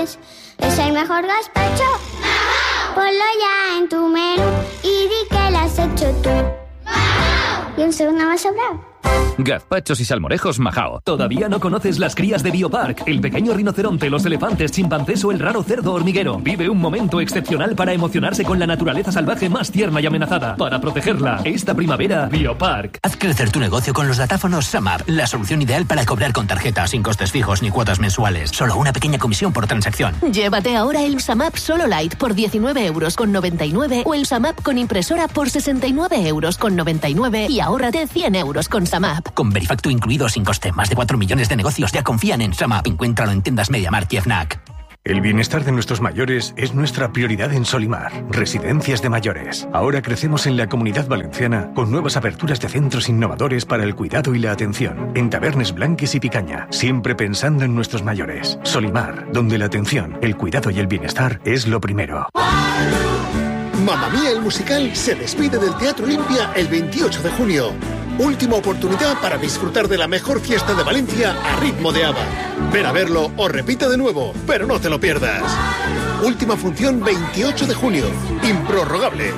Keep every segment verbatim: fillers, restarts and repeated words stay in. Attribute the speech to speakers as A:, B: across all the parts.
A: es, es el mejor gazpacho. Ponlo ya en tu menú y di que lo has hecho tú. Y un segundo más sobrado.
B: Gazpachos y salmorejos Majao. ¿Todavía no conoces las crías de Biopark? El pequeño rinoceronte, los elefantes, chimpancés o el raro cerdo hormiguero. Vive un momento excepcional para emocionarse con la naturaleza salvaje más tierna y amenazada. Para protegerla, esta primavera, Biopark.
C: Haz crecer tu negocio con los datáfonos SumUp, la solución ideal para cobrar con tarjeta, sin costes fijos ni cuotas mensuales. Solo una pequeña comisión por transacción.
D: Llévate ahora el SumUp Solo Light por diecinueve euros con noventa y nueve o el SumUp con impresora por sesenta y nueve euros con noventa y nueve y ahórrate cien euros con SumUp.
C: Con Verifactu incluido sin coste, más de cuatro millones de negocios ya confían en SumUp. Encuéntralo en tiendas MediaMarkt y FNAC.
E: El bienestar de nuestros mayores es nuestra prioridad en Solimar, Residencias de Mayores. Ahora crecemos en la Comunidad Valenciana con nuevas aperturas de centros innovadores para el cuidado y la atención, en Tabernes Blanques y Picaña, siempre pensando en nuestros mayores. Solimar, donde la atención, el cuidado y el bienestar es lo primero.
F: Mamma Mía el musical se despide del Teatro Olimpia el veintiocho de junio. Última oportunidad para disfrutar de la mejor fiesta de Valencia a ritmo de ABBA. Ven a verlo o repite de nuevo, pero no te lo pierdas. Última función veintiocho de junio. Improrrogable.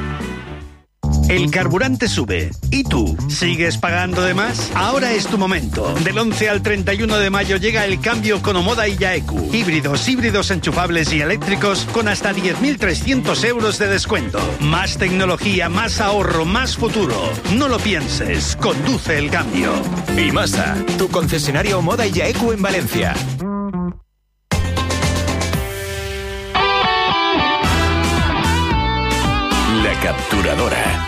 G: El carburante sube. ¿Y tú? ¿Sigues pagando de más? Ahora es tu momento. Del once al treinta y uno de mayo llega el cambio con Omoda y Yaeku. Híbridos, híbridos enchufables y eléctricos con hasta diez mil trescientos euros de descuento. Más tecnología, más ahorro, más futuro. No lo pienses. Conduce el cambio.
H: Imasa, tu concesionario Omoda y Yaeku en Valencia. La Capturadora.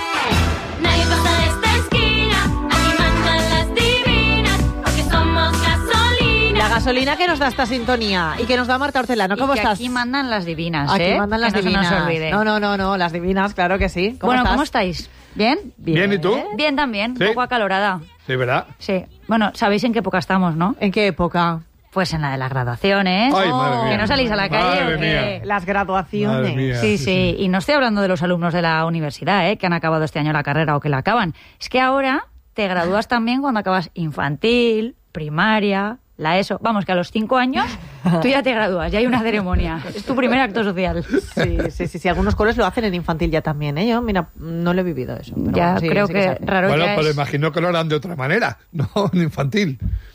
I: Gasolina que nos da esta sintonía y que nos da Marta Hortelano. ¿Cómo
J: y que
I: estás?
J: Aquí mandan las divinas,
I: Aquí
J: ¿eh?
I: mandan las
J: que
I: divinas.
J: No se nos olvide.
I: No, no, no, no, las divinas, claro que sí. ¿Cómo
J: bueno,
I: estás?
J: ¿cómo estáis? ¿Bien?
K: Bien, Bien ¿y tú?
J: Bien también,
K: ¿Sí?
J: Un poco acalorada.
K: Sí, ¿verdad?
J: Sí. Bueno, sabéis en qué época estamos, ¿no?
I: ¿En qué época?
J: Pues en la de las graduaciones.
K: Ay, madre mía.
J: Que no salís a la calle.
K: Madre
J: ¿o qué?
K: mía.
I: Las graduaciones.
K: Madre mía,
J: Sí,
K: sí,
J: sí,
K: sí.
J: Y no estoy hablando de los alumnos de la universidad, ¿eh? Que han acabado este año la carrera o que la acaban. Es que ahora te gradúas también cuando acabas infantil, primaria, la ESO. Vamos, que a los cinco años tú ya te gradúas, ya hay una ceremonia. Es tu primer acto social.
I: Sí, sí, sí, sí. Algunos coles lo hacen en infantil ya también, ¿eh? Yo, mira, no lo he vivido eso. Pero
J: Ya
I: bueno, sí,
J: creo
I: sí
J: que,
I: se hace.
J: raro
K: Bueno,
J: ya
K: pero
J: es...
K: imagino que lo harán de otra manera, no en infantil.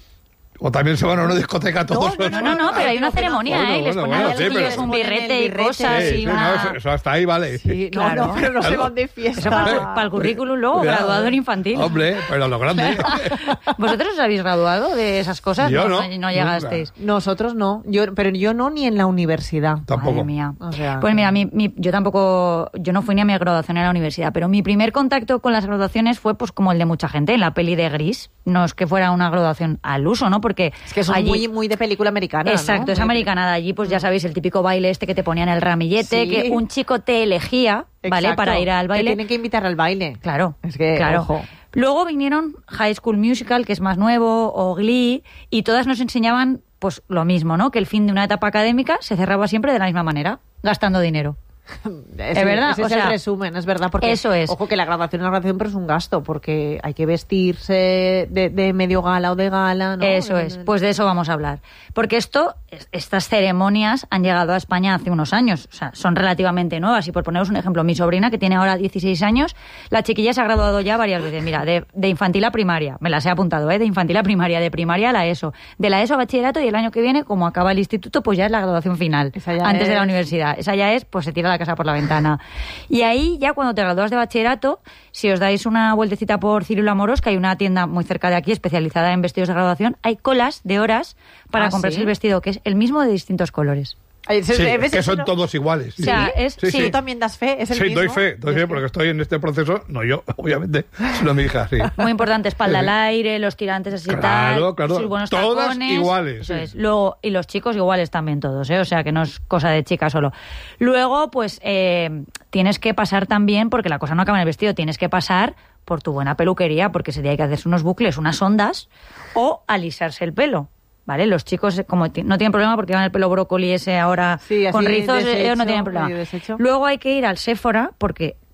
K: O también se van a una discoteca todos.
J: No, no, no, no, pero hay una ceremonia,
K: Bueno,
J: ¿eh? Y les
K: bueno,
J: ponen
K: bueno,
J: a los
K: sí,
J: tíos
K: pero-
J: un birrete y
I: birrete,
J: cosas
K: Sí,
J: y
K: sí,
J: una...
K: no, eso, eso hasta ahí vale.
I: Sí, no,
J: Claro.
I: no, pero no se
K: Claro.
I: van de fiesta.
J: Eso para, el- para el currículum luego,
K: Ya.
J: graduado en infantil.
K: Hombre, pero lo grande.
J: ¿Vosotros os habéis graduado de esas cosas?
K: Yo no,
J: no, no llegasteis.
I: Nosotros no, yo, pero yo no ni en la universidad.
K: Tampoco.
J: Madre mía.
I: O sea,
J: Pues mira, mi, mi- yo tampoco, yo no fui ni a mi graduación en la universidad, pero mi primer contacto con las graduaciones fue pues como el de mucha gente, en la peli de Gris. No es que fuera una graduación al uso, ¿no? Porque
I: es que son
J: allí-
I: muy, muy de película americana.
J: Exacto,
I: ¿no?
J: es americanada. Allí, pues ya sabéis, el típico baile este que te ponían el ramillete,
I: Sí.
J: que un chico te elegía, ¿vale?
I: Exacto.
J: Para ir al
I: Te
J: baile.
I: tienen que invitar al baile.
J: Claro,
I: Es que,
J: claro.
I: ojo.
J: Luego vinieron High School Musical, que es más nuevo, o Glee, y todas nos enseñaban pues lo mismo, ¿no? Que el fin de una etapa académica se cerraba siempre de la misma manera, gastando dinero.
I: Es,
J: ¿Es verdad?
I: Ese
J: O
I: es
J: sea,
I: el resumen, es verdad. Porque,
J: eso es.
I: Ojo que la graduación es una graduación, pero es un gasto, porque hay que vestirse de, de medio gala o de gala, ¿no?
J: Eso
I: En-
J: es, pues de eso vamos a hablar. Porque esto, es- estas ceremonias han llegado a España hace unos años, o sea, son relativamente nuevas. Y por poneros un ejemplo, mi sobrina, que tiene ahora dieciséis años, la chiquilla se ha graduado ya varias veces. Mira, de, de infantil a primaria, me las he apuntado, ¿eh? De infantil a primaria, de primaria a la ESO, de la ESO a bachillerato, y el año que viene, como acaba el instituto, pues ya es la graduación final,
I: Esa ya
J: antes de la
I: es-
J: universidad. Esa ya es, pues se tira la casa por la ventana. Y ahí, ya cuando te gradúas de bachillerato, si os dais una vueltecita por Cirilo Amorós, que hay una tienda muy cerca de aquí especializada en vestidos de graduación, hay colas de horas para
I: Ah,
J: comprarse
I: ¿sí?
J: el vestido, que es el mismo de distintos colores.
I: Ay, se-
K: Sí,
I: ¿ves
K: que
I: eso,
K: son
I: no?
K: todos iguales.
J: O sea, es-
K: Sí,
J: sí.
I: ¿Tú también das fe? ¿Es el
K: Sí,
I: mismo?
K: doy fe, doy
I: Yo
K: fe,
I: es que-
K: porque estoy en este proceso, no yo, obviamente, sino mi hija, sí.
J: Muy importante, espalda
K: Sí.
J: al aire, los tirantes así
K: Claro,
J: tal,
K: claro.
J: sus buenos
K: Todas
J: tacones.
K: iguales,
J: Eso
K: sí.
J: es. Luego, y los chicos iguales también todos, ¿eh? O sea, que no es cosa de chica solo. Luego, pues, eh, tienes que pasar también, porque la cosa no acaba en el vestido, tienes que pasar por tu buena peluquería, porque ese día hay que hacerse unos bucles, unas ondas, o alisarse el pelo. ¿Vale? Los chicos, como ti- no tienen problema porque llevan el pelo brócoli ese ahora
I: Sí, así
J: con rizos,
I: deshecho,
J: ellos no tienen problema.
I: medio deshecho.
J: Luego hay que ir al Sephora porque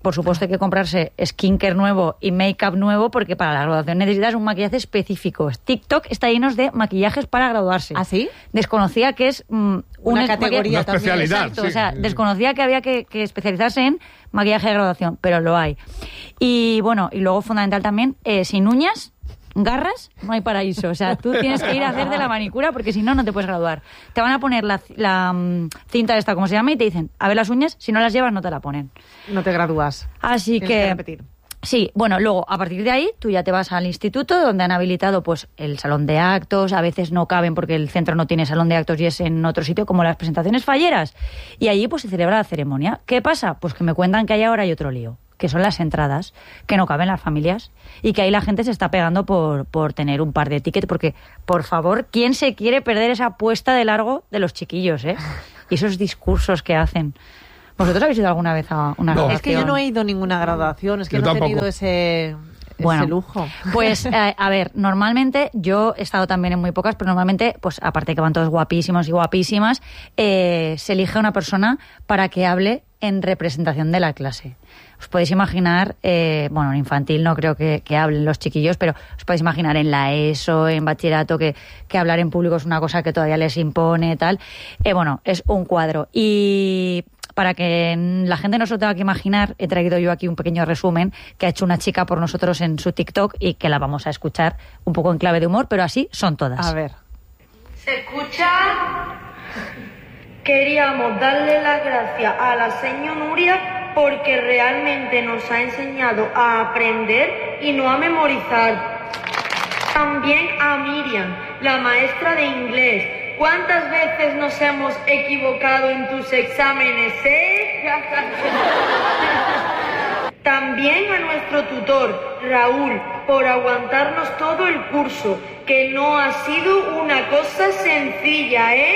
J: por supuesto hay que comprarse skincare nuevo y make-up nuevo, porque para la graduación necesitas un maquillaje específico. TikTok está lleno de maquillajes para graduarse.
I: ¿Ah, sí?
J: Desconocía que es mm,
I: una categoría,
K: una especialidad.
J: Exacto,
K: Sí,
J: o sea,
K: sí, sí.
J: desconocía que había que, que especializarse en maquillaje de graduación, pero lo hay. Y bueno, y luego fundamental también, eh, sin uñas, garras, no hay paraíso. O sea, tú tienes que ir a hacer de la manicura porque si no, no te puedes graduar. Te van a poner la, la um, cinta esta, como se llama, y te dicen, a ver las uñas, si no las llevas no te la ponen.
I: No te gradúas.
J: Así
I: Tienes
J: que...
I: que repetir.
J: Sí, bueno, luego, a partir de ahí, tú ya te vas al instituto donde han habilitado pues el salón de actos, a veces no caben porque el centro no tiene salón de actos y es en otro sitio, como las presentaciones falleras. Y allí pues se celebra la ceremonia. ¿Qué pasa? Pues que me cuentan que hay ahora hay otro lío, que son las entradas, que no caben las familias y que ahí la gente se está pegando por, por tener un par de tickets, porque, por favor, ¿quién se quiere perder esa puesta de largo de los chiquillos, eh? Y esos discursos que hacen. ¿Vosotros habéis ido alguna vez a una
I: No.
J: graduación?
I: Es que yo no he ido a ninguna graduación, es que
K: Yo
I: no he
K: tampoco.
I: tenido ese,
J: Bueno,
I: ese lujo.
J: Pues, eh, a ver, normalmente, yo he estado también en muy pocas, pero normalmente, pues aparte que van todos guapísimos y guapísimas, eh, se elige a una persona para que hable en representación de la clase. Os podéis imaginar, eh, bueno, en infantil no creo que, que hablen los chiquillos, pero os podéis imaginar en la ESO, en bachillerato, que, que hablar en público es una cosa que todavía les impone, tal. Eh, bueno, es un cuadro. Y para que la gente no se lo tenga que imaginar, he traído yo aquí un pequeño resumen que ha hecho una chica por nosotros en su TikTok y que la vamos a escuchar un poco en clave de humor, pero así son todas.
I: A ver.
L: ¿Se escucha? Queríamos darle las gracias a la señora Nuria porque realmente nos ha enseñado a aprender y no a memorizar. También a Miriam, la maestra de inglés. ¿Cuántas veces nos hemos equivocado en tus exámenes, eh? También a nuestro tutor, Raúl, por aguantarnos todo el curso, que no ha sido una cosa sencilla, ¿eh?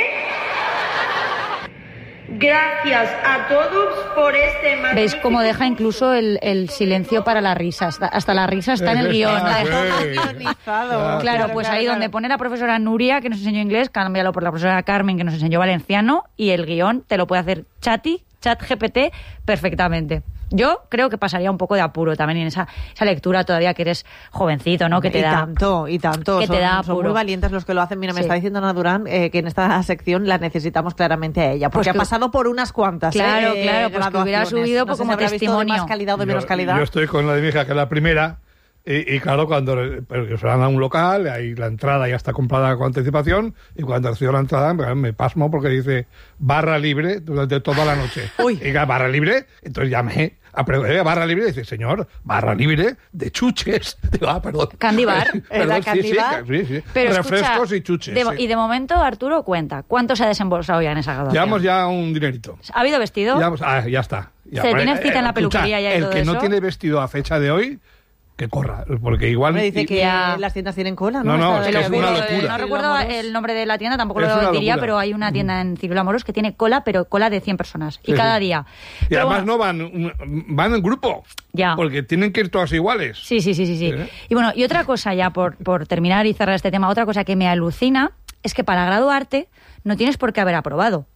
L: Gracias a todos por este magnífico...
J: ¿Veis cómo deja incluso el, el silencio para la risa? Hasta, hasta la risa está en el guión.
K: Ah,
I: Guionizado.
J: Claro, pues ahí donde pone la profesora Nuria, que nos enseñó inglés, cámbialo por la profesora Carmen, que nos enseñó valenciano, y el guión te lo puede hacer Chati, Chat G P T, perfectamente. Yo creo que pasaría un poco de apuro también en esa, esa lectura todavía que eres jovencito, ¿no? Que te
I: y
J: da...
I: tanto, y tanto.
J: Que
I: son,
J: te da
I: son
J: apuro.
I: muy valientes los que lo hacen. Mira, me
J: Sí.
I: está diciendo Ana Durán eh, que en esta sección la necesitamos claramente a ella, porque
J: Pues que-
I: ha pasado por unas cuantas.
J: Claro,
I: eh,
J: claro, pues que hubiera
I: graduaciones.
J: subido
I: No sé
J: como
I: si habrá visto
J: testimonio.
I: de más calidad o de menos
K: Yo-
I: calidad.
K: Yo estoy con la de mi hija, que es la primera, y, y claro, cuando pero se van a un local, ahí la entrada ya está comprada con anticipación, y cuando recibo la entrada me- me pasmo porque dice barra libre durante toda la noche.
I: Uy.
K: Y diga, barra libre, entonces llamé a preguntar, barra libre, y dice, señor, barra libre de chuches. Digo, ah, perdón.
J: Candy bar.
K: Perdón,
I: ¿Candy
K: sí, sí,
I: bar?
K: sí, sí.
J: Pero
K: Refrescos
J: escucha,
K: y chuches.
J: de-
K: sí.
J: Y de momento, Arturo, cuenta, ¿cuánto se ha desembolsado ya en esa graduación?
K: Llevamos ya un dinerito.
J: ¿Ha habido vestido?
K: Llevamos- ah, ya está. Ya,
J: ¿Se
K: vale,
J: tiene cita en la
K: escucha,
J: peluquería ya y
K: el
J: todo
K: que no
J: eso?
K: tiene vestido a fecha de hoy, que corra, porque igual...
I: Me dice
K: y-
I: que
J: Ya.
I: las tiendas tienen cola, ¿no?
K: No, no,
I: Esta
K: es
I: de
K: que es
I: los
K: una
I: amigos,
K: locura.
J: No
I: eh,
J: recuerdo
I: Amoros.
J: el nombre de la tienda, tampoco
K: Es
J: lo
K: una
J: diría,
K: locura.
J: pero hay una tienda en Círculo Amoros que tiene cola, pero cola de cien personas. Y
K: Sí,
J: cada
K: sí.
J: día.
K: Y
J: Pero
K: además
J: bueno,
K: no van, un- van en grupo.
J: Ya.
K: Porque tienen que ir todas iguales.
J: Sí, sí, sí, sí, sí.
K: ¿Eh?
J: Y bueno, y otra cosa ya por, por terminar y cerrar este tema, otra cosa que me alucina es que para graduarte no tienes por qué haber aprobado.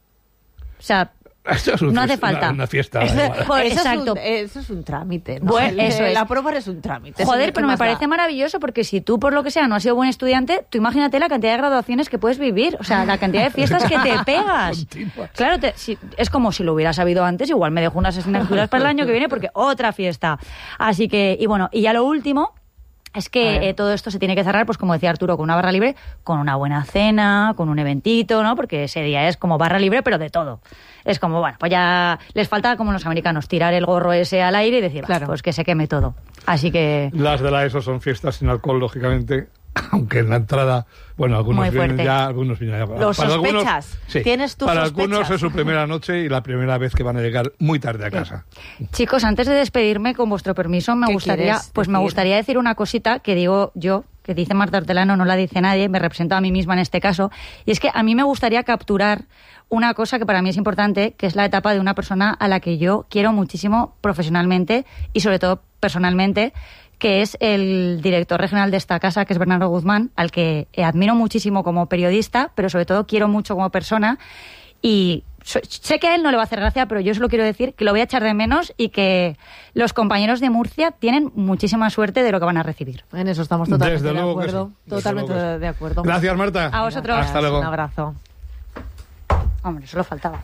J: O sea,
K: Esto es un
J: No hace
K: fiesta-
J: falta.
K: Una, una fiesta.
I: Eso,
K: igual.
J: Pues,
I: eso es
J: exacto.
I: un, eso es un trámite, ¿no?
J: Bueno,
I: El-
J: eso es.
I: el aprobar es un trámite.
J: joder,
I: ¿Qué
J: pero me
I: más da?
J: parece maravilloso porque si tú, por lo que sea, no has sido buen estudiante, tú imagínate la cantidad de graduaciones que puedes vivir, o sea, la cantidad de fiestas que te pegas.
K: Continuas.
J: Claro, te- si- es como si lo hubiera sabido antes, igual me dejo unas asignaturas para el año que viene porque otra fiesta. Así que, y bueno, y ya lo último... Es
I: A ver.
J: que eh, todo esto se tiene que cerrar, pues como decía Arturo, con una barra libre, con una buena cena, con un eventito, ¿no? Porque ese día es como barra libre, pero de todo. Es como, bueno, pues ya les falta, como los americanos, tirar el gorro ese al aire y decir, "Va,
I: Claro.
J: pues que se queme todo". Así que...
K: Las de la ESO son fiestas sin alcohol, lógicamente. Aunque en la entrada, bueno, algunos
J: Muy
K: vienen
J: fuerte.
K: ya, algunos vienen ya.
I: ¿Lo
K: Para algunos-
I: sospechas?
K: sí.
I: ¿Tienes tus
K: Para
I: sospechas?
K: algunos es su primera noche y la primera vez que van a llegar muy tarde a casa.
J: Chicos, antes de despedirme, con vuestro permiso, me
I: ¿Qué
J: gustaría,
I: quieres
J: pues me
I: decir?
J: gustaría decir una cosita que digo yo, que dice Marta Hortelano, no la dice nadie, me represento a mí misma en este caso, y es que a mí me gustaría capturar una cosa que para mí es importante, que es la etapa de una persona a la que yo quiero muchísimo profesionalmente y sobre todo personalmente, que es el director regional de esta casa, que es Bernardo Guzmán, al que admiro muchísimo como periodista, pero sobre todo quiero mucho como persona. Y sé que a él no le va a hacer gracia, pero yo solo quiero decir que lo voy a echar de menos y que los compañeros de Murcia tienen muchísima suerte de lo que van a recibir.
I: En eso estamos totalmente
K: Desde
I: de
K: luego que
I: acuerdo.
K: sí.
I: Totalmente
K: Desde luego que sí.
I: de acuerdo.
K: Gracias, Marta.
J: A vosotros.
K: Hasta luego.
I: Un abrazo.
J: Hombre, solo faltaba.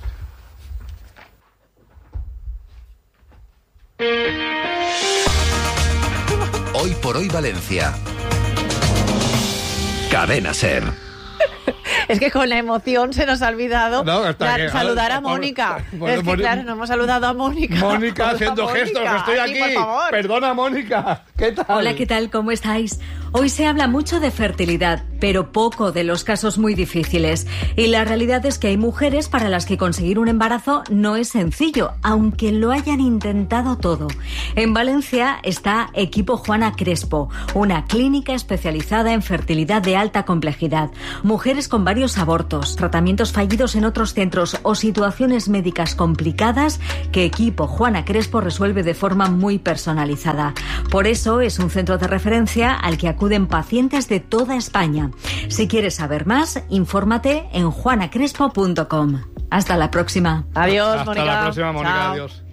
M: Hoy por hoy Valencia. Cadena Ser.
I: Es que con la emoción se nos ha olvidado
K: No, hasta
I: dar-
K: que-
I: saludar a,
K: a- a-
I: Mónica.
K: por-
I: es que
K: por-
I: claro, no hemos saludado a Mónica.
K: Mónica haciendo
I: Mónica,
K: gestos, que estoy aquí.
I: por favor.
K: Perdona, Mónica. ¿Qué tal?
N: Hola, ¿qué tal? ¿Cómo estáis? Hoy se habla mucho de fertilidad, pero poco de los casos muy difíciles. Y la realidad es que hay mujeres para las que conseguir un embarazo no es sencillo, aunque lo hayan intentado todo. En Valencia está Equipo Juana Crespo, una clínica especializada en fertilidad de alta complejidad. Mujeres con varios abortos, tratamientos fallidos en otros centros o situaciones médicas complicadas que Equipo Juana Crespo resuelve de forma muy personalizada. Por eso es un centro de referencia al que acuden pacientes de toda España. Si quieres saber más, infórmate en juana crespo punto com. Hasta la próxima.
I: Adiós,
K: Hasta
I: Mónica.
K: la próxima, Mónica.
I: Chao.
K: Adiós.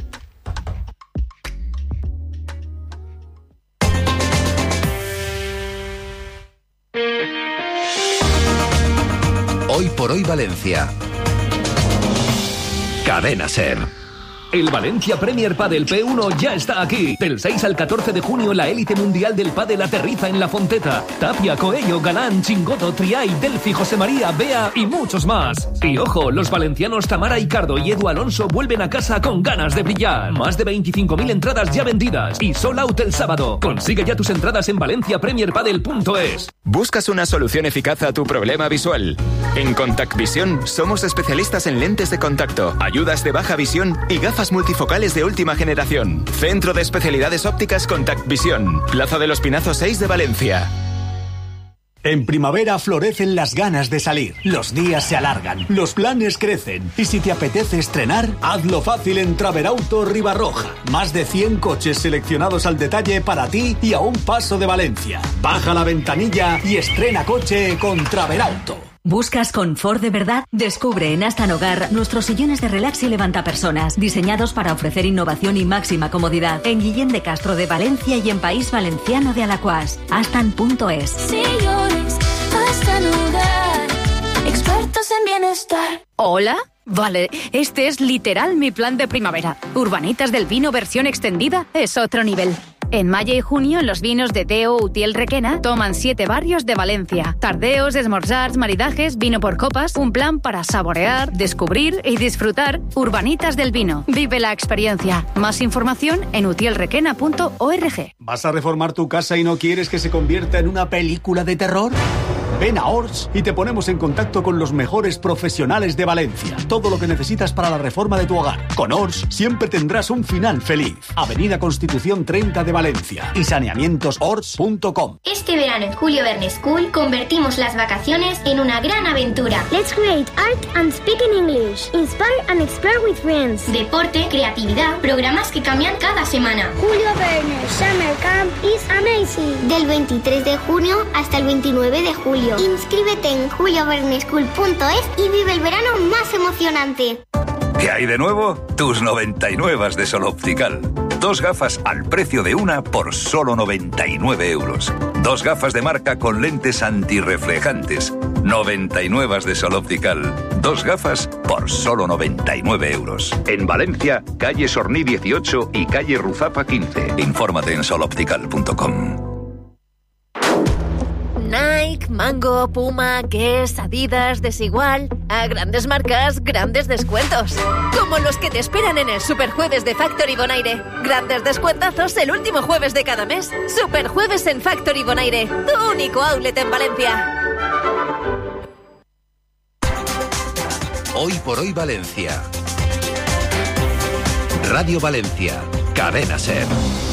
M: Hoy por hoy Valencia. Cadena Ser.
B: El Valencia Premier Padel P uno ya está aquí. Del seis al catorce de junio la élite mundial del pádel aterriza en La Fonteta. Tapia, Coello, Galán, Chingoto, Triay, Delphi, José María, Bea y muchos más. Y ojo, los valencianos Tamara Icardo y Edu Alonso vuelven a casa con ganas de brillar. Más de veinticinco mil entradas ya vendidas y sold out el sábado. Consigue ya tus entradas en valencia premier padel punto es.
H: ¿Buscas una solución eficaz a tu problema visual? En Contact Visión somos especialistas en lentes de contacto, ayudas de baja visión y gafas multifocales de última generación. Centro de Especialidades Ópticas Contact Visión, Plaza de los Pinazos seis de Valencia.
O: En primavera florecen las ganas de salir, los días se alargan, los planes crecen y si te apetece estrenar, hazlo fácil en Traverauto Ribarroja. Más de cien coches seleccionados al detalle para ti y a un paso de Valencia. Baja la ventanilla y estrena coche con Traverauto.
N: ¿Buscas confort de verdad? Descubre en Astan Hogar nuestros sillones de relax y levantapersonas, diseñados para ofrecer innovación y máxima comodidad. En Guillén de Castro de Valencia y en País Valenciano de Alacuás. astan punto es.
A: Sillones, Astan Hogar, expertos en bienestar.
P: ¿Hola? Vale, este es literal mi plan de primavera. Urbanitas del Vino versión extendida es otro nivel. En mayo y junio, los vinos de Teo Utiel Requena toman siete barrios de Valencia. Tardeos, esmorzars, maridajes, vino por copas, un plan para saborear, descubrir y disfrutar. Urbanitas del Vino. Vive la experiencia. Más información en utiel requena punto org.
O: ¿Vas a reformar tu casa y no quieres que se convierta en una película de terror? Ven a Ors y te ponemos en contacto con los mejores profesionales de Valencia. Todo lo que necesitas para la reforma de tu hogar. Con Ors siempre tendrás un final feliz. Avenida Constitución treinta de Valencia y saneamientos ors punto com.
Q: Este verano en Julio Verne School convertimos las vacaciones en una gran aventura.
A: Let's create art and speak in English. Inspire and explore with friends.
Q: Deporte, creatividad, programas que cambian cada semana.
A: Julio Verne Summer Camp is amazing.
Q: Del veintitrés de junio hasta el veintinueve de julio.
A: Inscríbete en julio verne school punto es y vive el verano más emocionante.
R: ¿Qué hay de nuevo? Tus noventa y nueve de Sol Optical. Dos gafas al precio de una por solo noventa y nueve euros. Dos gafas de marca con lentes antirreflejantes. noventa y nueve de Sol Optical. Dos gafas por solo noventa y nueve euros. En Valencia, calle Sorní dieciocho y calle Ruzapa quince. Infórmate en sol optical punto com.
D: Nike, Mango, Puma, Guess, Adidas, Desigual. A grandes marcas, grandes descuentos. Como los que te esperan en el Superjueves de Factory Bonaire. Grandes descuentazos el último jueves de cada mes. Superjueves en Factory Bonaire, tu único outlet en Valencia.
M: Hoy por hoy Valencia. Radio Valencia. Cadena Ser.